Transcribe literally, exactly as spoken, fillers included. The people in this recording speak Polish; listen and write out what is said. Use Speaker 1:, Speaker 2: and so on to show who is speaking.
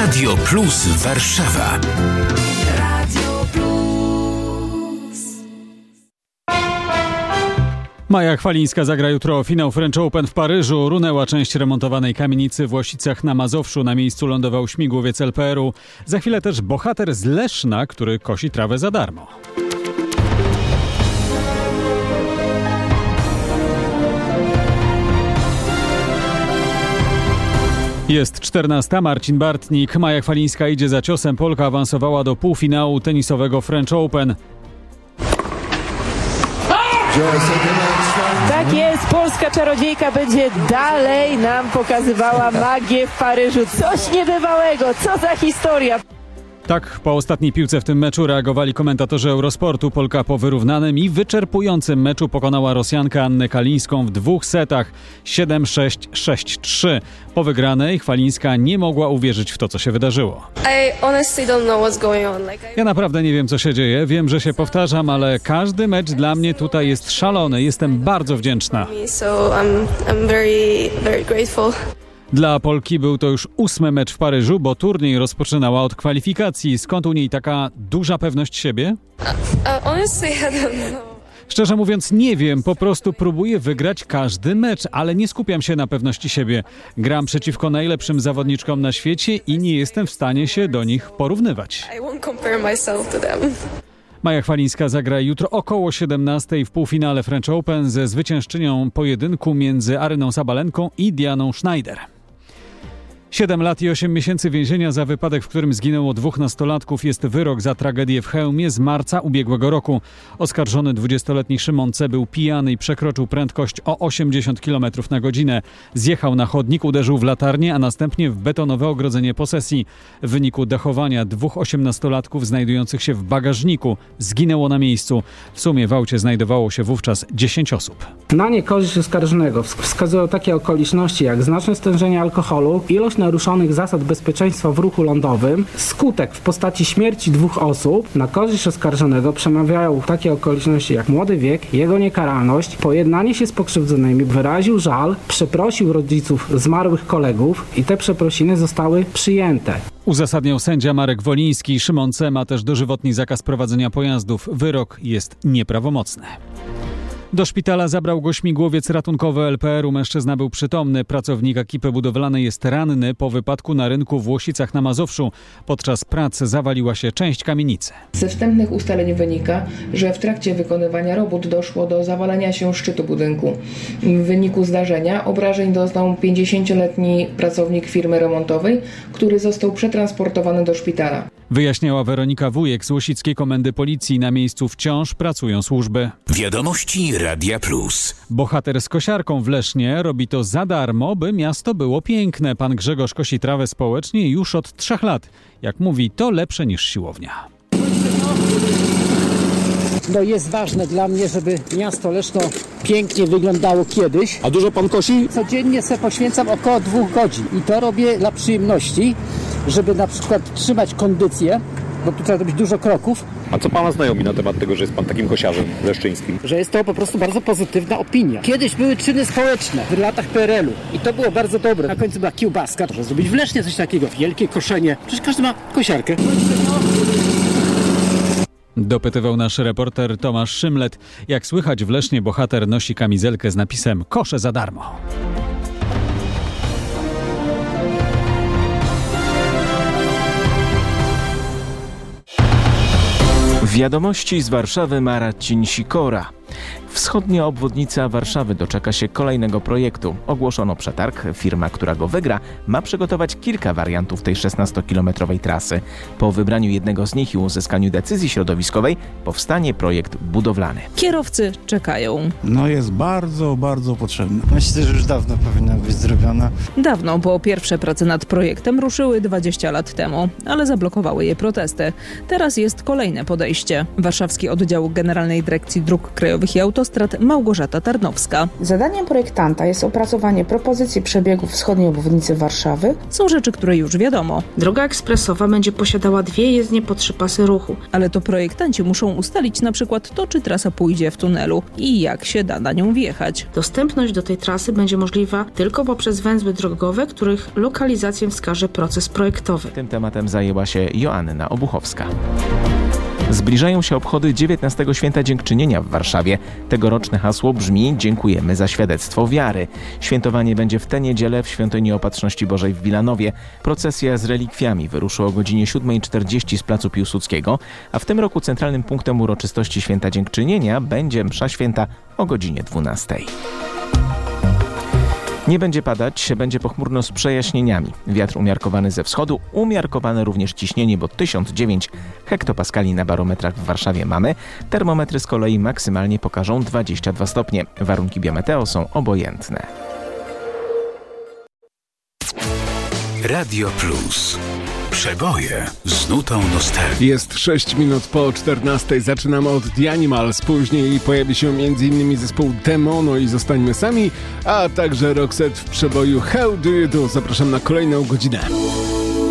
Speaker 1: Radio Plus Warszawa.
Speaker 2: Radio Plus.
Speaker 3: Maja Chwalińska zagra jutro finał French Open w Paryżu. Runęła część remontowanej kamienicy w Łosicach na Mazowszu. Na miejscu lądował śmigłowiec L P R u. Za chwilę też bohater z Leszna, który kosi trawę za darmo. Jest czternasta. Marcin Bartnik. Maja Chwalińska idzie za ciosem. Polka awansowała do półfinału tenisowego French Open.
Speaker 4: Tak jest, polska czarodziejka będzie dalej nam pokazywała magię w Paryżu. Coś niebywałego, co za historia.
Speaker 3: Tak, po ostatniej piłce w tym meczu reagowali komentatorzy Eurosportu. Polka po wyrównanym i wyczerpującym meczu pokonała Rosjankę Annę Kalińską w dwóch setach siedem sześć, sześć trzy. Po wygranej Chwalińska nie mogła uwierzyć w to, co się wydarzyło. Ja naprawdę nie wiem, co się dzieje. Wiem, że się powtarzam, ale każdy mecz dla mnie tutaj jest szalony. Jestem bardzo wdzięczna. Dla Polki był to już ósmy mecz w Paryżu, bo turniej rozpoczynała od kwalifikacji. Skąd u niej taka duża pewność siebie? Szczerze mówiąc nie wiem, po prostu próbuję wygrać każdy mecz, ale nie skupiam się na pewności siebie. Gram przeciwko najlepszym zawodniczkom na świecie i nie jestem w stanie się do nich porównywać. Maja Chwalińska zagra jutro około siedemnastej w półfinale French Open ze zwyciężczynią pojedynku między Aryną Sabalenką i Dianą Schneider. Siedem lat i osiem miesięcy więzienia za wypadek, w którym zginęło dwóch nastolatków, jest wyrok za tragedię w Chełmie z marca ubiegłego roku. Oskarżony dwudziestoletni Szymon C. był pijany i przekroczył prędkość o osiemdziesiąt kilometrów na godzinę. Zjechał na chodnik, uderzył w latarnię, a następnie w betonowe ogrodzenie posesji. W wyniku dachowania dwóch osiemnastolatków znajdujących się w bagażniku zginęło na miejscu. W sumie w aucie znajdowało się wówczas dziesięć osób.
Speaker 5: Na niekorzyść oskarżonego wskazują takie okoliczności jak znaczne stężenie alkoholu, ilość naruszonych zasad bezpieczeństwa w ruchu lądowym, skutek w postaci śmierci dwóch osób. Na korzyść oskarżonego przemawiają takie okoliczności jak młody wiek, jego niekaralność, pojednanie się z pokrzywdzonymi, wyraził żal, przeprosił rodziców zmarłych kolegów i te przeprosiny zostały przyjęte.
Speaker 3: Uzasadniał sędzia Marek Woliński. Szymon C. ma też dożywotni zakaz prowadzenia pojazdów. Wyrok jest nieprawomocny. Do szpitala zabrał go śmigłowiec ratunkowy L P R u. Mężczyzna był przytomny. Pracownik ekipy budowlanej jest ranny po wypadku na rynku w Łosicach na Mazowszu. Podczas prac zawaliła się część kamienicy.
Speaker 6: Ze wstępnych ustaleń wynika, że w trakcie wykonywania robót doszło do zawalenia się szczytu budynku. W wyniku zdarzenia obrażeń doznał pięćdziesięcioletni pracownik firmy remontowej, który został przetransportowany do szpitala.
Speaker 3: Wyjaśniała Weronika Wujek z Łosickiej Komendy Policji. Na miejscu wciąż pracują służby.
Speaker 1: Wiadomości Radia Plus.
Speaker 3: Bohater z kosiarką w Lesznie robi to za darmo, by miasto było piękne. Pan Grzegorz kosi trawę społecznie już od trzech lat. Jak mówi, to lepsze niż siłownia.
Speaker 7: No jest ważne dla mnie, żeby miasto Leszno pięknie wyglądało kiedyś.
Speaker 8: A dużo pan kosi?
Speaker 7: Codziennie sobie poświęcam około dwóch godzin i to robię dla przyjemności, żeby na przykład trzymać kondycję, bo tu trzeba robić dużo kroków.
Speaker 8: A co pana znajomi na temat tego, że jest pan takim kosiarzem leszczyńskim?
Speaker 7: Że jest to po prostu bardzo pozytywna opinia. Kiedyś były czyny społeczne w latach P R L u i to było bardzo dobre. Na końcu była kiełbaska, żeby zrobić w Lesznie coś takiego, wielkie koszenie. Przecież każdy ma kosiarkę.
Speaker 3: Dopytywał nasz reporter Tomasz Szymlet. Jak słychać, w Lesznie bohater nosi kamizelkę z napisem „Kosze za darmo”.
Speaker 9: Wiadomości z Warszawy, Marcin Sikora. Wschodnia obwodnica Warszawy doczeka się kolejnego projektu. Ogłoszono przetarg. Firma, która go wygra, ma przygotować kilka wariantów tej szesnastokilometrowej trasy. Po wybraniu jednego z nich i uzyskaniu decyzji środowiskowej powstanie projekt budowlany.
Speaker 10: Kierowcy czekają.
Speaker 11: No jest bardzo, bardzo potrzebna. Myślę, że już dawno powinna być zrobiona.
Speaker 10: Dawno, bo pierwsze prace nad projektem ruszyły dwadzieścia lat temu, ale zablokowały je protesty. Teraz jest kolejne podejście. Warszawski Oddział Generalnej Dyrekcji Dróg Krajowych i Autostrad autostrad Małgorzata Tarnowska.
Speaker 12: Zadaniem projektanta jest opracowanie propozycji przebiegu wschodniej obwodnicy Warszawy.
Speaker 10: Są rzeczy, które już wiadomo.
Speaker 12: Droga ekspresowa będzie posiadała dwie jezdnie po trzy pasy ruchu.
Speaker 10: Ale to projektanci muszą ustalić na przykład to, czy trasa pójdzie w tunelu i jak się da na nią wjechać.
Speaker 12: Dostępność do tej trasy będzie możliwa tylko poprzez węzły drogowe, których lokalizację wskaże proces projektowy.
Speaker 9: Tym tematem zajęła się Joanna Obuchowska. Zbliżają się obchody dziewiętnastego Święta Dziękczynienia w Warszawie. Tegoroczne hasło brzmi: dziękujemy za świadectwo wiary. Świętowanie będzie w tę niedzielę w Świątyni Opatrzności Bożej w Wilanowie. Procesja z relikwiami wyruszy o godzinie siódma czterdzieści z Placu Piłsudskiego, a w tym roku centralnym punktem uroczystości Święta Dziękczynienia będzie msza święta o godzinie dwunastej. Nie będzie padać, będzie pochmurno z przejaśnieniami. Wiatr umiarkowany ze wschodu, umiarkowane również ciśnienie, bo tysiąc dziewięć hektopaskali na barometrach w Warszawie mamy. Termometry z kolei maksymalnie pokażą dwadzieścia dwa stopnie. Warunki biometeo są obojętne.
Speaker 1: Radio Plus. Przeboje z nutą nostalgii.
Speaker 13: Jest sześć minut po czternastej. Zaczynamy od The Animals. Później pojawi się m.in. zespół Demono i Zostańmy Sami, a także Roxette w przeboju How Do You Do. Zapraszam na kolejną godzinę.